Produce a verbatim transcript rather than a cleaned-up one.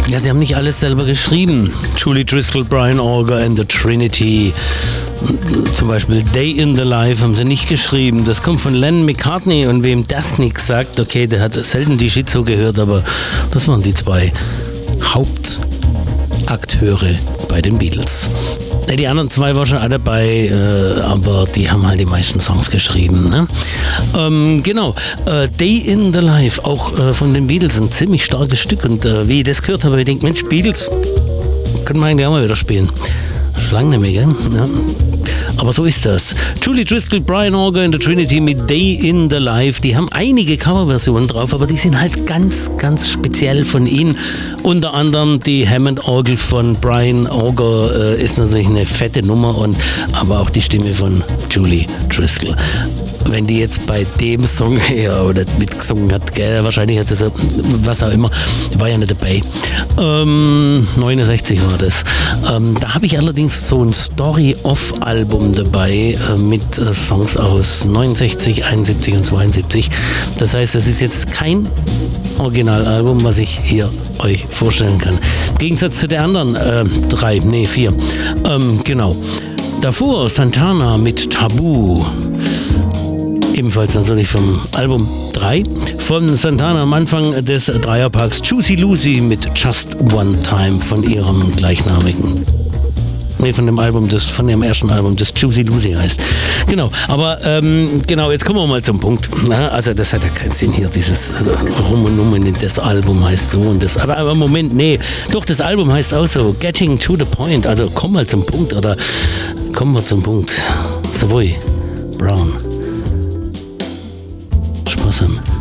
Ja, sie haben nicht alles selber geschrieben. Julie Driscoll, Brian Auger and the Trinity. Zum Beispiel Day in the Life haben sie nicht geschrieben. Das kommt von Lennon McCartney, und wem das nichts sagt, okay, der hat selten die Shit so gehört, aber das waren die zwei Hauptakteure bei den Beatles. Die anderen zwei waren schon alle dabei, äh, aber die haben halt die meisten Songs geschrieben. Ne? Ähm, genau, äh, Day in the Life, auch äh, von den Beatles, ein ziemlich starkes Stück. Und äh, wie ich das gehört habe, ich denke, Mensch, Beatles können wir eigentlich auch mal wieder spielen. Schon lange nicht mehr, gell? Ja. Aber so ist das. Julie Driscoll, Brian Auger in the Trinity mit Day in the Life. Die haben einige Coverversionen drauf, aber die sind halt ganz, ganz speziell von ihnen. Unter anderem die Hammond-Orgel von Brian Auger äh, ist natürlich eine fette Nummer, und aber auch die Stimme von Julie Driscoll. Wenn die jetzt bei dem Song ja, oder mitgesungen hat, gell, wahrscheinlich hat sie so, was auch immer, war ja nicht dabei. Ähm, neunundsechzig war das. Ähm, da habe ich allerdings so ein Story-Off-Album dabei äh, mit äh, Songs aus neunundsechzig, einundsiebzig und zweiundsiebzig. Das heißt, das ist jetzt kein Originalalbum, was ich hier euch vorstellen kann. Im Gegensatz zu den anderen äh, drei, nee, vier. Ähm, genau. Davor Santana mit Tabu. Ebenfalls natürlich vom Album drei von Santana am Anfang des Dreierparks. Juicy Lucy mit Just One Time von ihrem gleichnamigen, nee, von dem Album, das, von ihrem ersten Album, das Juicy Lucy heißt. Genau, aber ähm, genau, jetzt kommen wir mal zum Punkt. Na, also das hat ja keinen Sinn hier, dieses Rum und Nummen, das Album heißt so und das. Aber, aber Moment, nee, doch, das Album heißt auch so, Getting to the Point, also komm mal zum Punkt, oder kommen wir zum Punkt. Savoy Brown. Spaß haben.